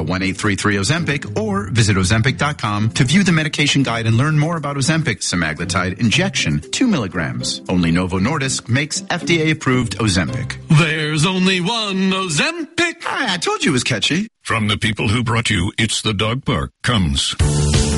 1-833-OZEMPIC or visit Ozempic.com to view the medication guide and learn more about Ozempic semaglutide injection, 2 milligrams. Only Novo Nordisk makes FDA-approved Ozempic. There's only one Ozempic. I told you it was catchy. From the people who brought you It's the Dog Park comes